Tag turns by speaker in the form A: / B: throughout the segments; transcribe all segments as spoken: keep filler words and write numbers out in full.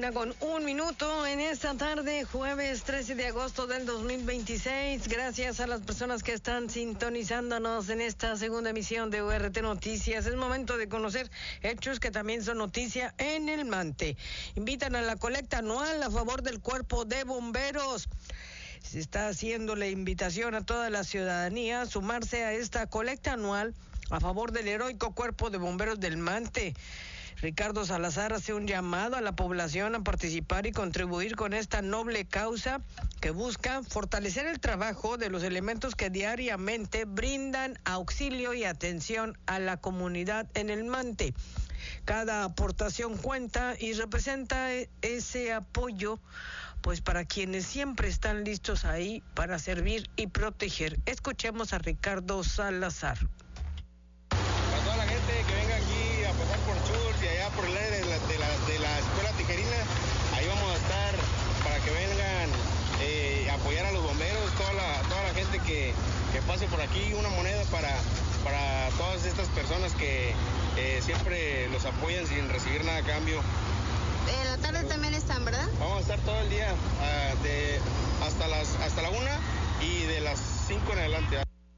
A: Una con un minuto en esta tarde, jueves trece de agosto del dos mil veintiséis. Gracias a las personas que están sintonizándonos en esta segunda emisión de U R T Noticias. Es momento de conocer hechos que también son noticia en el Mante. Invitan a la colecta anual a favor del Cuerpo de Bomberos. Se está haciendo la invitación a toda la ciudadanía a sumarse a esta colecta anual a favor del heroico Cuerpo de Bomberos del Mante. Ricardo Salazar hace un llamado a la población a participar y contribuir con esta noble causa que busca fortalecer el trabajo de los elementos que diariamente brindan auxilio y atención a la comunidad en el Mante. Cada aportación cuenta y representa ese apoyo, pues para quienes siempre están listos ahí para servir y proteger. Escuchemos a Ricardo Salazar.
B: Para toda la gente que venga aquí a pasar por Church y allá por el área de la, de, la, de la escuela tijerina, ahí vamos a estar para que vengan eh, a apoyar a los bomberos, toda la, toda la gente que, que pase por aquí, una moneda para, para todas estas personas que eh, siempre los apoyan sin recibir nada a cambio.
C: En la tarde también están, ¿verdad?
B: Vamos a estar todo el día uh, de hasta las hasta la una y de las cinco en adelante.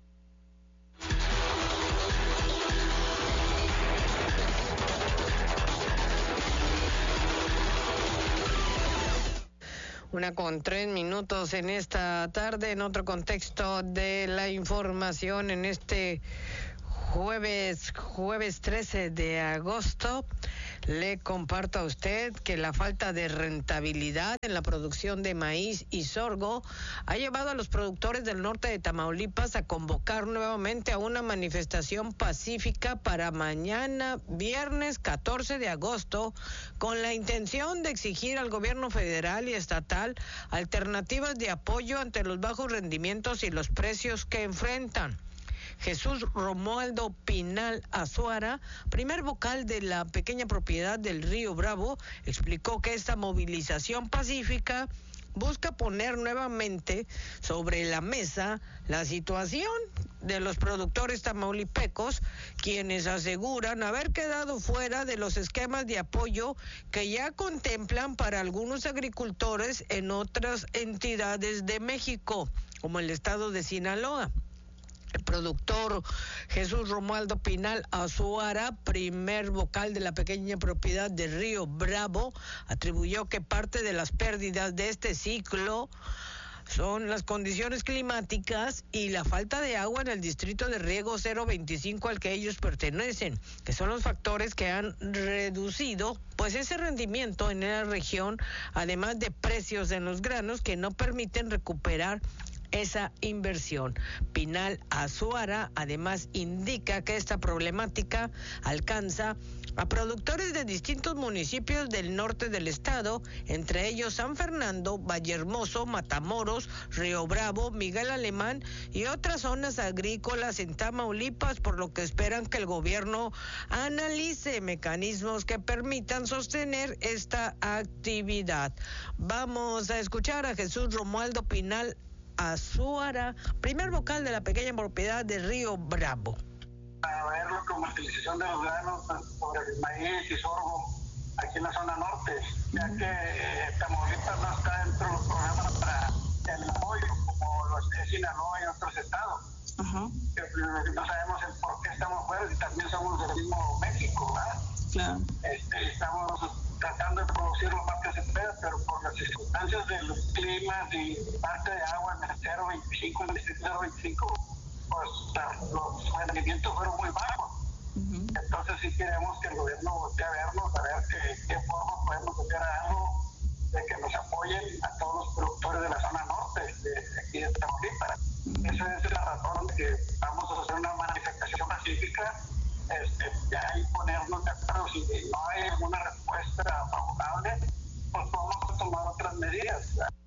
A: Una con tres minutos en esta tarde, en otro contexto de la información, en este jueves, jueves trece de agosto, le comparto a usted que la falta de rentabilidad en la producción de maíz y sorgo ha llevado a los productores del norte de Tamaulipas a convocar nuevamente a una manifestación pacífica para mañana, viernes catorce de agosto, con la intención de exigir al gobierno federal y estatal alternativas de apoyo ante los bajos rendimientos y los precios que enfrentan. Jesús Romualdo Pinal Azuara, primer vocal de la pequeña propiedad del Río Bravo, explicó que esta movilización pacífica busca poner nuevamente sobre la mesa la situación de los productores tamaulipecos, quienes aseguran haber quedado fuera de los esquemas de apoyo que ya contemplan para algunos agricultores en otras entidades de México, como el estado de Sinaloa. El productor Jesús Romualdo Pinal Azuara, primer vocal de la pequeña propiedad de Río Bravo, atribuyó que parte de las pérdidas de este ciclo son las condiciones climáticas y la falta de agua en el distrito de riego cero veinticinco al que ellos pertenecen, que son los factores que han reducido pues ese rendimiento en la región, además de precios en los granos que no permiten recuperar esa inversión. Pinal Azuara además indica que esta problemática alcanza a productores de distintos municipios del norte del estado, entre ellos San Fernando, Vallehermoso, Matamoros, Río Bravo, Miguel Alemán y otras zonas agrícolas en Tamaulipas, por lo que esperan que el gobierno analice mecanismos que permitan sostener esta actividad. Vamos a escuchar a Jesús Romualdo Pinal Azuara, primer vocal de la pequeña propiedad de Río Bravo.
D: Para ver la comercialización de los granos por el maíz y sorgo aquí en la zona norte, ya que eh, Tamaulipas no está dentro de los programas para el apoyo como los de Sinaloa y otros estados. Uh-huh. Que, no sabemos el por qué estamos fuera y también somos del mismo México, ¿verdad? Claro. Este, estamos tratando de producir lo más que se pueda, pero por las circunstancias de los climas y parte de agua en el cero veinticinco, en el distrito cero veinticinco, pues los rendimientos fueron muy bajos. Uh-huh. Entonces sí queremos que el gobierno voltee a vernos, a ver qué, qué forma podemos hacer algo de que nos apoyen a todos los productores de la zona norte, de, de aquí de Tamaulipas. Uh-huh. Esa es la razón de que vamos a hacer una manifestación pacífica, este, ya y ponernos de acuerdo. Si no hay alguna respuesta favorable, pues vamos a tomar otras medidas.